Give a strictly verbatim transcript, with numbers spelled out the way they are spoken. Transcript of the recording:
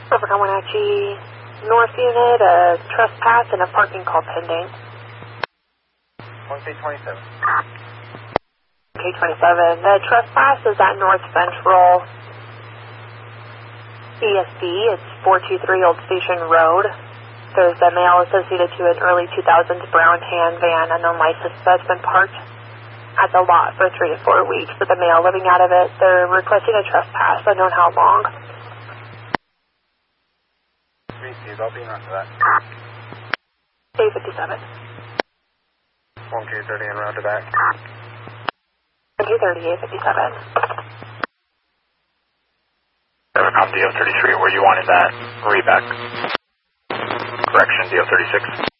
Overcome Wenatchee North Unit, a trespass and a parking call pending. one K twenty-seven. K twenty-seven. The trespass is at North Central E S B. It's four two three Old Station Road. There's a male associated to an early two thousands brown tan van, unknown license, that's been parked at the lot for three to four weeks with a male living out of it. They're requesting a trespass, unknown how long. three C's, I'll be in after that. A fifty-seven. one K thirty and round to back. one K thirty, A fifty-seven. Evercom D O thirty-three, where you wanted that reback. Correction, D O thirty-six.